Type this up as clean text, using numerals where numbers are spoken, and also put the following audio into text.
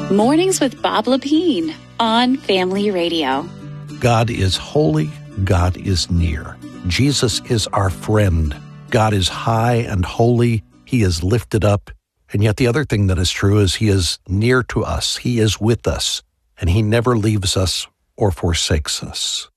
Mornings with Bob Lepine on Family Radio. God is holy. God is near. Jesus is our friend. God is high and holy. He is lifted up. And yet the other thing that is true is He is near to us. He is with us, and He never leaves us or forsakes us.